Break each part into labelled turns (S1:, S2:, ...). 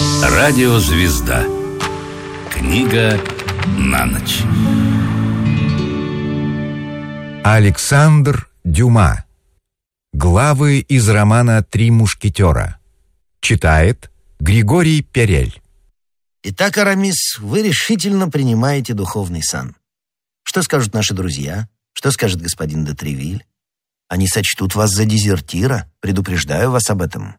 S1: Радиозвезда. Книга на ночь.
S2: Александр Дюма. Главы из романа «Три мушкетера». Читает Григорий Перель.
S3: Итак, Арамис, вы решительно принимаете духовный сан. Что скажут наши друзья? Что скажет господин де Тревиль? Они сочтут вас за дезертира, предупреждаю вас об этом.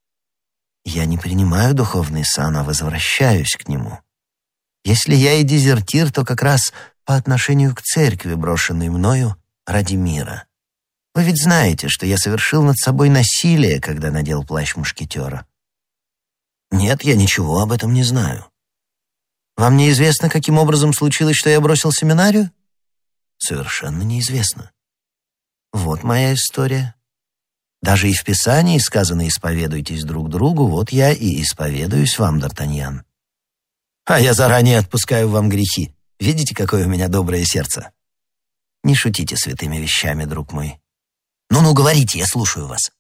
S3: Я не принимаю духовный сан, а возвращаюсь к нему. Если я и дезертир, то как раз по отношению к церкви, брошенной мною ради мира. Вы ведь знаете, что я совершил над собой насилие, когда надел плащ мушкетера. Нет, я ничего об этом не знаю. Вам неизвестно, каким образом случилось, что я бросил семинарию? Совершенно неизвестно. Вот моя история. Даже и в Писании сказано «исповедуйтесь друг другу», вот я и исповедуюсь вам, Д'Артаньян. А я заранее отпускаю вам грехи. Видите, какое у меня доброе сердце? Не шутите святыми вещами, друг мой. Ну, говорите, я слушаю вас.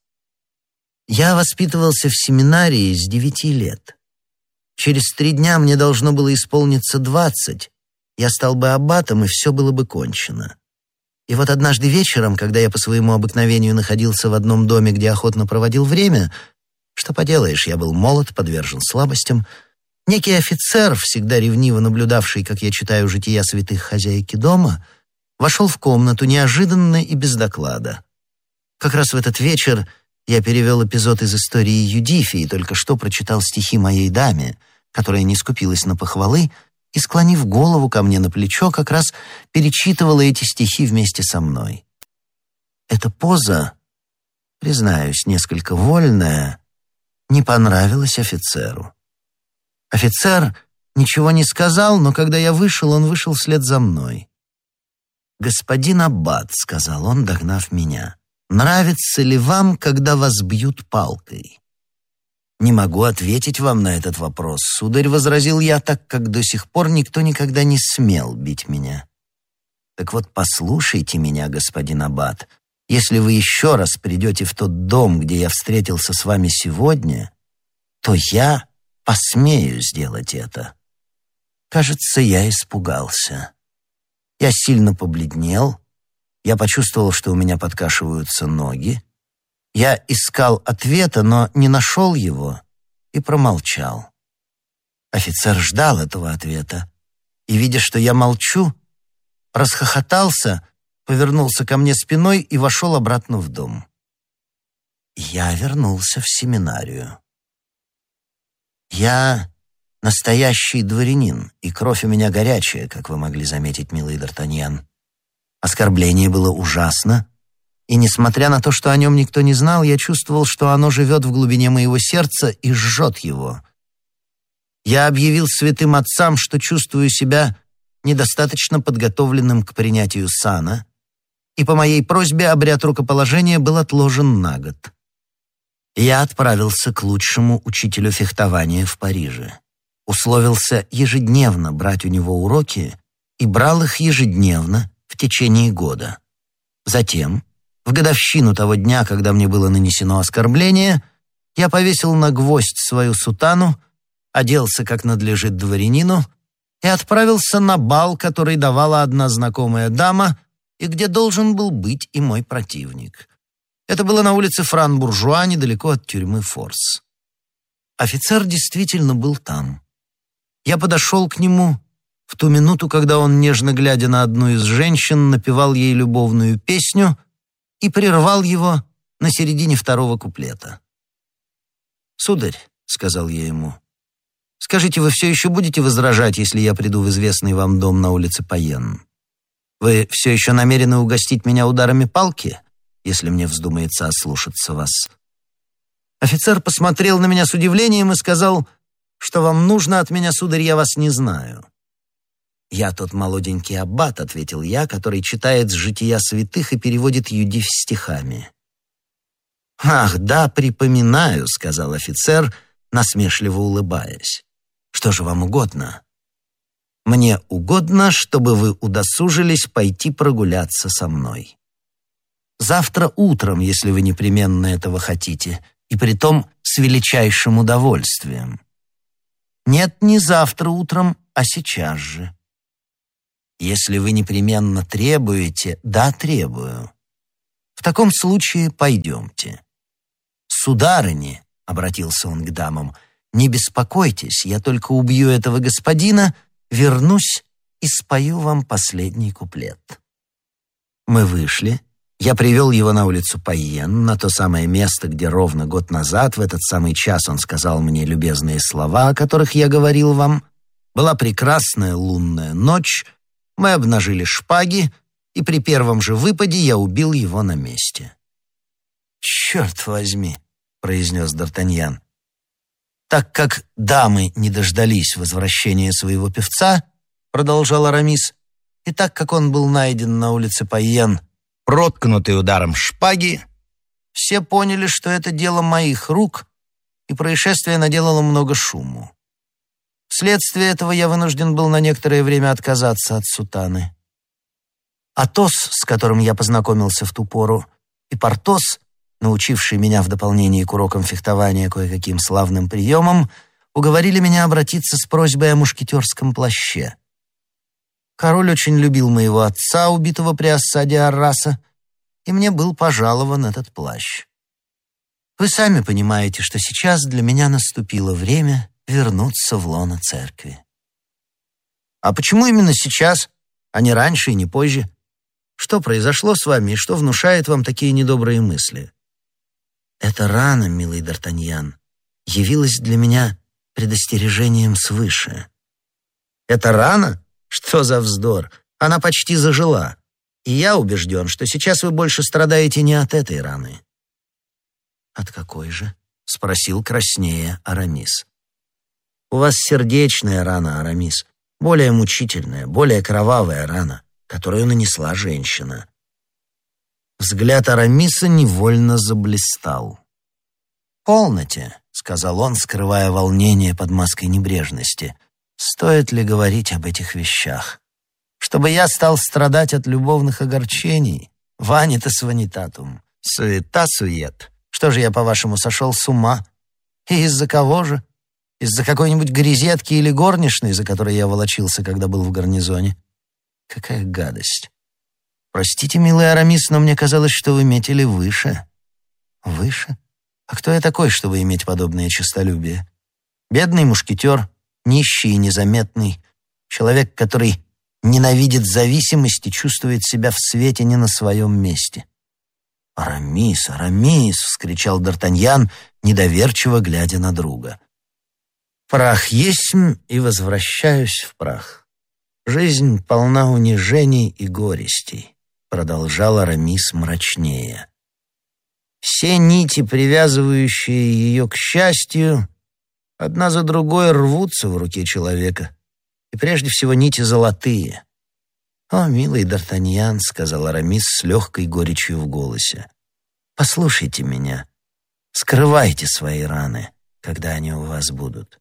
S3: Я воспитывался в семинарии с 9 лет. Через 3 дня мне должно было исполниться 20. Я стал бы аббатом, и все было бы кончено. И вот однажды вечером, когда я по своему обыкновению находился в одном доме, где охотно проводил время, что поделаешь, я был молод, подвержен слабостям, некий офицер, всегда ревниво наблюдавший, как я читаю жития святых хозяйки дома, вошел в комнату неожиданно и без доклада. Как раз в этот вечер я перевел эпизод из истории Юдифи и только что прочитал стихи моей даме, которая не скупилась на похвалы, и, склонив голову ко мне на плечо, как раз перечитывала эти стихи вместе со мной. Эта поза, признаюсь, несколько вольная, не понравилась офицеру. Офицер ничего не сказал, но когда я вышел, он вышел вслед за мной. «Господин аббат», — сказал он, догнав меня, — «нравится ли вам, когда вас бьют палкой?» «Не могу ответить вам на этот вопрос, сударь», — возразил я, так как до сих пор никто никогда не смел бить меня. «Так вот, послушайте меня, господин аббат. Если вы еще раз придете в тот дом, где я встретился с вами сегодня, то я посмею сделать это». Кажется, я испугался. Я сильно побледнел. Я почувствовал, что у меня подкашиваются ноги. Я искал ответа, но не нашел его и промолчал. Офицер ждал этого ответа и, видя, что я молчу, расхохотался, повернулся ко мне спиной и вошел обратно в дом. Я вернулся в семинарию. Я настоящий дворянин, и кровь у меня горячая, как вы могли заметить, милый Д'Артаньян. Оскорбление было ужасно, и, несмотря на то, что о нем никто не знал, я чувствовал, что оно живет в глубине моего сердца и жжет его. Я объявил святым отцам, что чувствую себя недостаточно подготовленным к принятию сана, и по моей просьбе обряд рукоположения был отложен на год. Я отправился к лучшему учителю фехтования в Париже. Условился ежедневно брать у него уроки и брал их ежедневно в течение года. Затем, в годовщину того дня, когда мне было нанесено оскорбление, я повесил на гвоздь свою сутану, оделся, как надлежит дворянину, и отправился на бал, который давала одна знакомая дама и где должен был быть и мой противник. Это было на улице Фран-Буржуа, недалеко от тюрьмы Форс. Офицер действительно был там. Я подошел к нему в ту минуту, когда он, нежно глядя на одну из женщин, напевал ей любовную песню и прервал его на середине 2-го куплета. «Сударь», — сказал я ему, — «скажите, вы все еще будете возражать, если я приду в известный вам дом на улице Пайен? Вы все еще намерены угостить меня ударами палки, если мне вздумается ослушаться вас?» Офицер посмотрел на меня с удивлением и сказал: «Что вам нужно от меня, сударь, я вас не знаю». «Я тот молоденький аббат», — ответил я, который читает жития святых и переводит Юдифь стихами. «Ах, да, припоминаю», — сказал офицер, насмешливо улыбаясь. «Что же вам угодно?» «Мне угодно, чтобы вы удосужились пойти прогуляться со мной. Завтра утром, если вы непременно этого хотите, и притом с величайшим удовольствием. Нет, не завтра утром, а сейчас же. Если вы непременно требуете, да, требую. В таком случае пойдемте. Сударыни, — обратился он к дамам, — не беспокойтесь, я только убью этого господина, вернусь и спою вам последний куплет. Мы вышли. Я привел его на улицу Пайен, на то самое место, где ровно год назад, в этот самый час, он сказал мне любезные слова, о которых я говорил вам. Была прекрасная лунная ночь, мы обнажили шпаги, и при первом же выпаде я убил его на месте. «Черт возьми», — произнес Д'Артаньян. «Так как дамы не дождались возвращения своего певца, — продолжал Арамис, — и так как он был найден на улице Пайен, проткнутый ударом шпаги, все поняли, что это дело моих рук, и происшествие наделало много шуму. Вследствие этого я вынужден был на некоторое время отказаться от сутаны. Атос, с которым я познакомился в ту пору, и Портос, научивший меня в дополнение к урокам фехтования кое-каким славным приемам, уговорили меня обратиться с просьбой о мушкетерском плаще. Король очень любил моего отца, убитого при осаде Арраса, и мне был пожалован этот плащ. Вы сами понимаете, что сейчас для меня наступило время вернуться в лоно церкви. А почему именно сейчас, а не раньше и не позже? Что произошло с вами и что внушает вам такие недобрые мысли? Эта рана, милый Д'Артаньян, явилась для меня предостережением свыше. Эта рана? Что за вздор? Она почти зажила. И я убежден, что сейчас вы больше страдаете не от этой раны. От какой же? Спросил краснея Арамис. У вас сердечная рана, Арамис. Более мучительная, более кровавая рана, которую нанесла женщина. Взгляд Арамиса невольно заблистал. «Полноте», — сказал он, скрывая волнение под маской небрежности. «Стоит ли говорить об этих вещах? Чтобы я стал страдать от любовных огорчений? Ванитас ванитатум. Суета-сует. Что же я, по-вашему, сошел с ума? И из-за кого же? Из-за какой-нибудь грезетки или горничной, за которой я волочился, когда был в гарнизоне? Какая гадость! Простите, милый Арамис, но мне казалось, что вы метили выше». «Выше? А кто я такой, чтобы иметь подобное честолюбие? Бедный мушкетер, нищий и незаметный, человек, который ненавидит зависимость и чувствует себя в свете не на своем месте». «Арамис, Арамис!» — вскричал Д'Артаньян, недоверчиво глядя на друга. «Прах есмь, и возвращаюсь в прах. Жизнь полна унижений и горестей», — продолжал Арамис мрачнее. «Все нити, привязывающие ее к счастью, одна за другой рвутся в руке человека, и прежде всего нити золотые». «О, милый Д'Артаньян», — сказал Арамис с легкой горечью в голосе, — «послушайте меня, скрывайте свои раны, когда они у вас будут.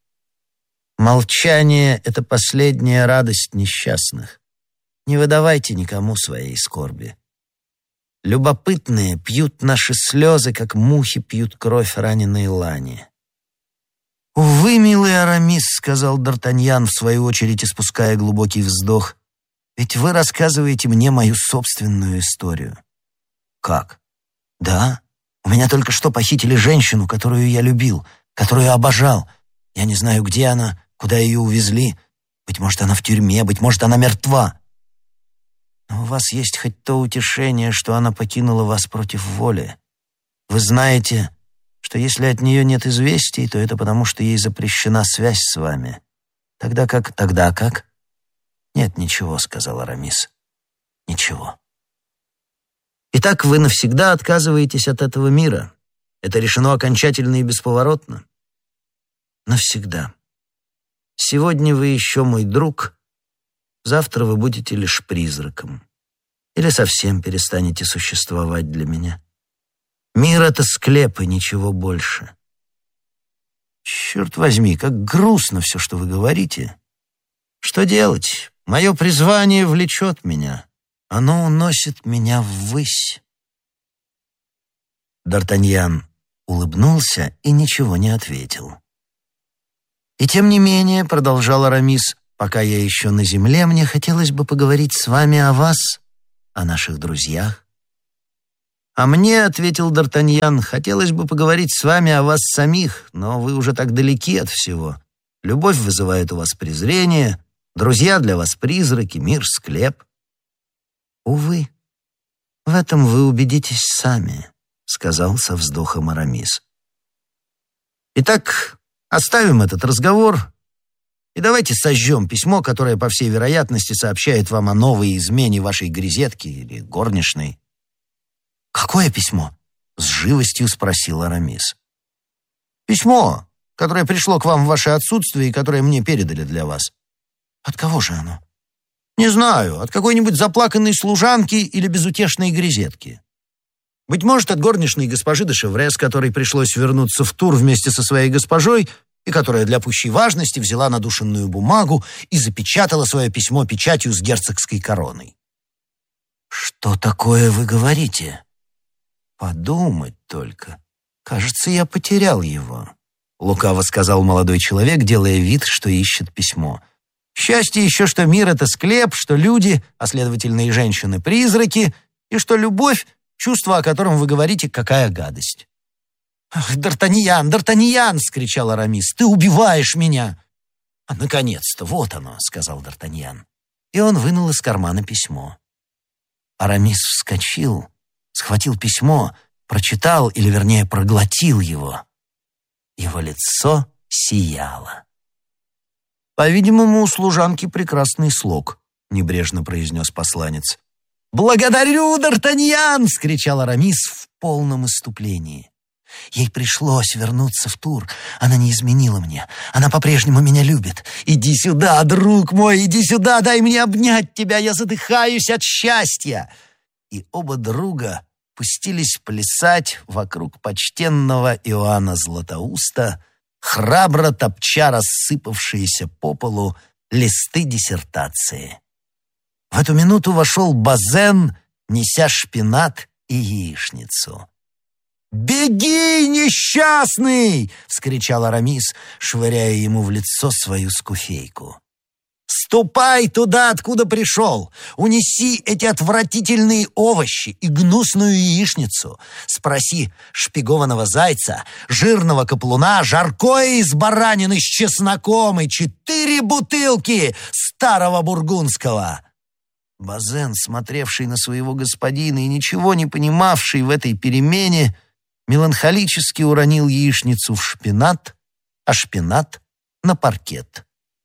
S3: Молчание — это последняя радость несчастных. Не выдавайте никому своей скорби. Любопытные пьют наши слезы, как мухи пьют кровь раненой лани». «Увы, милый Арамис», — сказал Д'Артаньян, в свою очередь испуская глубокий вздох, — «ведь вы рассказываете мне мою собственную историю». «Как?» «Да, у меня только что похитили женщину, которую я любил, которую обожал. Я не знаю, где она, куда ее увезли. Быть может, она в тюрьме, быть может, она мертва. Но у вас есть хоть то утешение, что она покинула вас против воли. Вы знаете, что если от нее нет известий, то это потому, что ей запрещена связь с вами. Тогда как? «Нет, ничего», — сказал Арамис. «Ничего». «Итак, вы навсегда отказываетесь от этого мира. Это решено окончательно и бесповоротно?» «Навсегда. Сегодня вы еще мой друг, завтра вы будете лишь призраком. Или совсем перестанете существовать для меня. Мир — это склеп и ничего больше». «Черт возьми, как грустно все, что вы говорите. Что делать? Мое призвание влечет меня. Оно уносит меня ввысь». Д'Артаньян улыбнулся и ничего не ответил. «И тем не менее», — продолжал Арамис, — «пока я еще на земле, мне хотелось бы поговорить с вами о вас, о наших друзьях». «А мне, — ответил Д'Артаньян, — хотелось бы поговорить с вами о вас самих, но вы уже так далеки от всего. Любовь вызывает у вас презрение, друзья для вас призраки, мир — склеп». «Увы, в этом вы убедитесь сами», — сказал со вздохом Арамис. «Итак, оставим этот разговор и давайте сожжем письмо, которое, по всей вероятности, сообщает вам о новой измене вашей грезетки или горничной». «Какое письмо?» — с живостью спросил Арамис. «Письмо, которое пришло к вам в ваше отсутствие и которое мне передали для вас». «От кого же оно?» «Не знаю, от какой-нибудь заплаканной служанки или безутешной грезетки. Быть может, от горничной госпожи де Шеврес, которой пришлось вернуться в Тур вместе со своей госпожой, и которая для пущей важности взяла надушенную бумагу и запечатала свое письмо печатью с герцогской короной». «Что такое вы говорите?» «Подумать только. Кажется, я потерял его», — лукаво сказал молодой человек, делая вид, что ищет письмо. «Счастье еще, что мир — это склеп, что люди, а следовательно и женщины, — призраки, и что любовь — чувство, о котором вы говорите, какая гадость». «Ах, Д'Артаньян, Д'Артаньян!» — скричал Арамис. «Ты убиваешь меня!» «Наконец-то, вот оно!» — сказал Д'Артаньян. И он вынул из кармана письмо. Арамис вскочил, схватил письмо, прочитал, или, вернее, проглотил его. Его лицо сияло. «По-видимому, у служанки прекрасный слог», — небрежно произнес посланец. «Благодарю, Д'Артаньян!» — вскричал Арамис в полном исступлении. «Ей пришлось вернуться в Тур. Она не изменила мне. Она по-прежнему меня любит. Иди сюда, друг мой, иди сюда, дай мне обнять тебя, я задыхаюсь от счастья!» И оба друга пустились плясать вокруг почтенного Иоанна Златоуста, храбро топча рассыпавшиеся по полу листы диссертации. В эту минуту вошел Базен, неся шпинат и яичницу. «Беги, несчастный!» — вскричал Арамис, швыряя ему в лицо свою скуфейку. «Ступай туда, откуда пришел! Унеси эти отвратительные овощи и гнусную яичницу! Спроси шпигованного зайца, жирного каплуна, жаркое из баранины с чесноком и 4 бутылки старого бургундского!» Базен, смотревший на своего господина и ничего не понимавший в этой перемене, меланхолически уронил яичницу в шпинат, а шпинат — на паркет.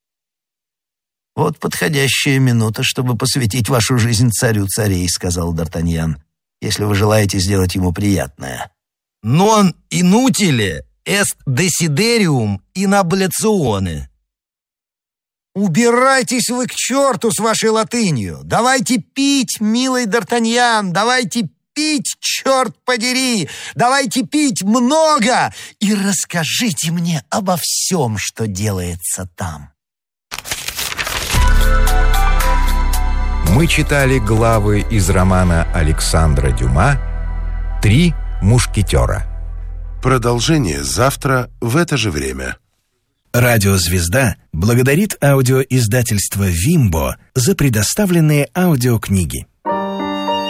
S3: «Вот подходящая минута, чтобы посвятить вашу жизнь царю царей», — сказал Д'Артаньян, «если вы желаете сделать ему приятное».
S4: «Non inutile est desiderium in ablazione».
S3: «Убирайтесь вы к черту с вашей латынью! Давайте пить, милый Д'Артаньян, давайте пить, черт подери! Давайте пить много! И расскажите мне обо всем, что делается там!»
S2: Мы читали главы из романа Александра Дюма «Три мушкетера».
S5: Продолжение завтра в это же время.
S6: Радиозвезда благодарит аудиоиздательство «Вимбо» за предоставленные аудиокниги.